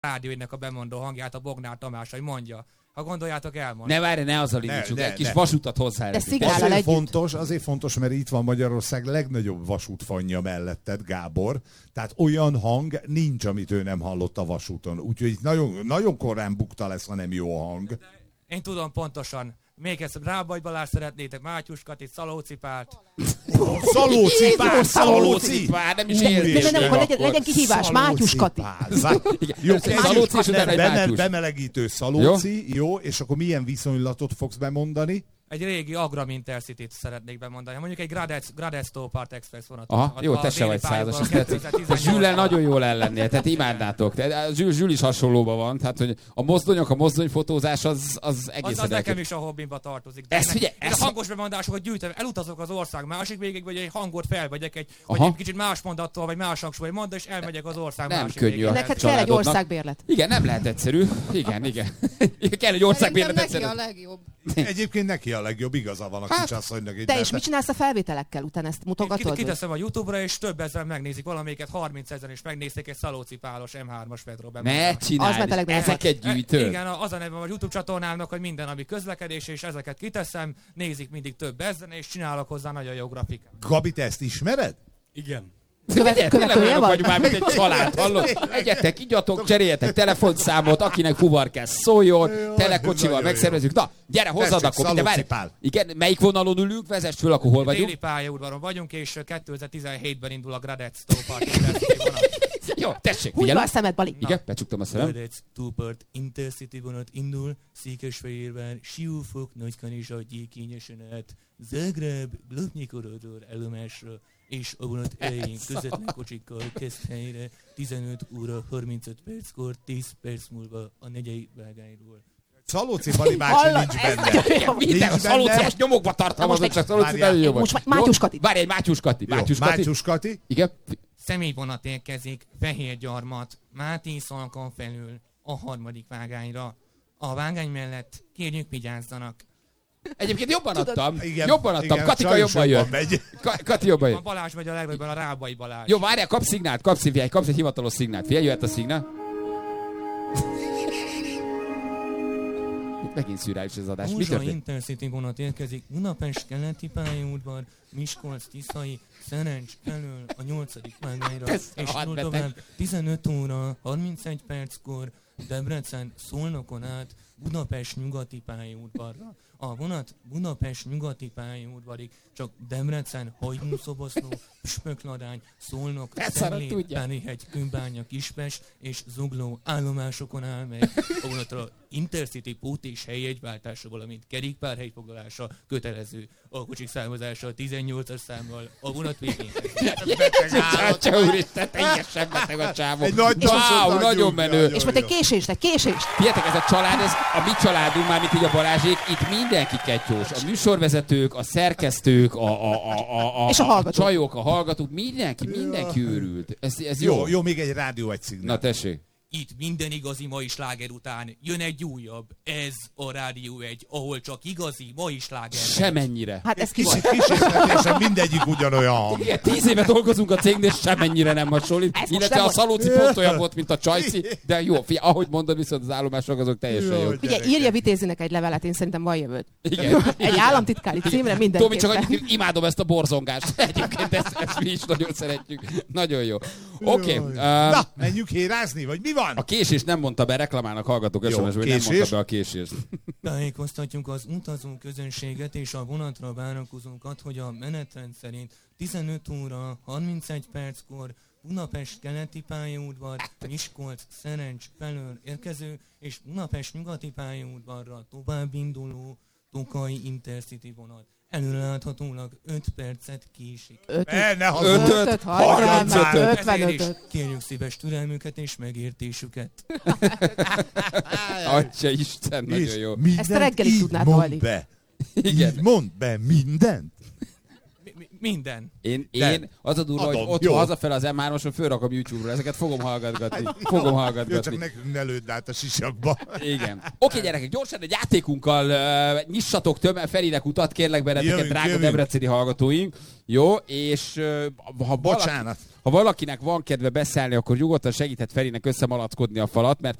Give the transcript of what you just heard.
rádióidnak a bemondó hangját, a Bognár Tamás, hogy mondja. Ha gondoljátok, elmond. Ne várj, ne azzal indítsuk, egy kis vasutat hozzá. Azért fontos, mert itt van Magyarország legnagyobb vasútfanja melletted, Gábor. Tehát olyan hang nincs, amit ő nem hallott a vasúton. Úgyhogy nagyon, nagyon korán bukta lesz, ha nem jó a hang. Én tudom pontosan. Még egyszer Rábai Balázs szeretnétek, Mátyus Katit, Szalóci Pált. Szalóci Pál, nem is értés. Legyen kihívás, Mátyus Kati. Jó, Szalóci és utána egy Mátyus. Bemelegítő Szalóci, jó, és akkor milyen viszonylatot fogsz bemondani? Egy régi Agram Intercity-t szeretnék bemondani. Mondjuk egy Gradec Topart Express vonatot. Aha, jó, te se vagy százas. Zsüllel nagyon jól ellennél, tehát imádnátok. Zsül is hasonlóban van, tehát hogy a mozdonyfotózás az egész. Az nekem is a hobbimba tartozik. De a hangos bemondásokat gyűjtöm, elutazok az ország másik végig, vagy egy hangot felvegyek, vagy egy kicsit más mondattól, vagy más hangsúly mondat, és elmegyek az ország másik végig. Neked kell egy országbérlet. Igen, nem lehet egyszerű. Igen. Kell egy országbérlet egyszerű. Egyébként neki a legjobb, igaza van a kicsasszonynak. Te is mit csinálsz a felvételekkel utána, ezt mutogatod? Kiteszem a YouTube-ra, és több ezer megnézik valamelyiket, 30 000 és megnézték egy Szalóci Pálos M3-as Petro Ne csinálj, ezeket gyűjtöd. Igen, az a neve a YouTube csatornámnak, hogy minden, ami közlekedés, és ezeket kiteszem, nézik mindig több ezen, és csinálok hozzá nagyon jó grafikát. Gabi, te ezt ismered? Igen. Követője vagy? Már mint egy család, hallod? Egyetek, igyatok, cseréljetek telefonszámot, akinek fuvar kell szóljon, telekocsival megszervezzük. Na, gyere, hozzad akkor, de várj. Igen, melyik vonalon ülünk? Vezess föl, akkor hol vagyunk? Déli pályaudvaron vagyunk, és 2017-ben indul a Gradec Topart vonat. Jó, tessék, figyelj. Húzd a szemed, Bali. Igen, becsuktam a szemem. Gradec Topart Intercity vonat indul, Székesfehérvár, Siófok, Nagykanizsa, Gyékényesen át, Zágráb, Blatnyi koridor állomásra, és a vonat elején közvetlen kocsikkal kezd helyre 15 óra 35 perckor, 10 perc múlva a negyei vágányról. Szalóci Bali bácsi nincs benne. Minden a Szalóci most nyomokba tartalmazott, csak Szalóci nagyon jó vagy. Most Mátyus Kati. Várj, egy Mátyus Kati. Igen. Személyvonat érkezik Fehérgyarmat, Máté Szalkon felül a harmadik vágányra. A vágány mellett kérjük vigyázzanak. Egyébként jobban adtam. Katika jobban jön. Kati jobban jön. A Balázs vagy a legjobban a Rábai Balázs. Jó, várjál, kapsz szignált, kapsz egy hivatalos szignált. Figyelj, jöhet a szignál. Megint szürreális ez az adás. Józsa Intercity vonat érkezik Budapest keleti pályaudvar, Miskolc, Tiszai, Szerencs felől a 8. vágányra, és tovább 15 óra 31 perckor Debrecen Szolnokon át Budapest nyugati pályaudvarra. A vonat Budapest nyugati pályaudvarig, csak Debrecen, Hajdú-Szoboszló, Püspökladány, Szolnok, Szemlét, Párihegy, Kőbánya, Kispest és Zugló állomásokon áll meg. A vonatra Intercity pót és helyjegyváltása, valamint kerékpárhelyfoglalása kötelező. A kocsik számozása 18-as számmal a vonat végén. Csá, úristen, teljesen beteg a csávó. Wow, nagyon menő. És most egy késést. Figyeljetek, ez a család, ez a mi családunk, már mint így a Balázsék, itt mindenki kettyós. A műsorvezetők, a szerkesztők, a csajok, a hallgatók, mindenki őrült. Ez jó. Jó, még egy rádió egy szignál. Na tessék. Itt minden igazi mai sláger után jön egy újabb. Ez a Rádió 1, ahol csak igazi mai sláger. Semennyire. Hát ez ki volt? Kis mindegyik ugyanolyan hang. Igen, 10 éve dolgozunk a cégnél, semennyire nem hasonlít. Illetve a Szalóci pont olyan volt, mint a Csajci, de jó, ahogy mondod, viszont az állomások azok teljesen jó. Ugye, írja Vitézinek egy levelet, én szerintem van jövőd. Igen. Egy államtitkári címre mindenképpen. Tomi, csak imádom ezt a borzongást. Egyébként ezt mi is nagyon szeretjük. Nagyon jó. Oké. Na, menjünk hérázni, vagy mi van? A késés nem mondta be, reklamálnak hallgatók SMS-ben, hogy nem mondta be a késést. Tájékoztatjuk az utazó közönséget és a vonatra várakozókat, hogy a menetrend szerint 15 óra 31 perckor Budapest keleti pályaudvar, Miskolc, Szerencs felől érkező és Budapest nyugati pályaudvarra tovább induló Tokaj Intercity vonat. Előreláthatólag 5 percet késik. 55. Kérjük szíves türelmüket és megértésüket. Atya Isten, nagyon jó. Ezt a reggelig tudnád hallni. Igen. Mondd be mindent. Minden. Én az a durva, hogy otthon hazafel az M3-oson fölrakom YouTube-ra, ezeket fogom hallgatgatni. Csak nekünk ne lőd át a sisakba. Igen. Oké, gyerekek, gyorsan egy játékunkkal nyissatok Ferinek utat, kérlek benneteket, drága debreceni hallgatóink. Jó, és ha valakinek van kedve beszállni, akkor nyugodtan segíthet Ferinek összemalackodni a falat, mert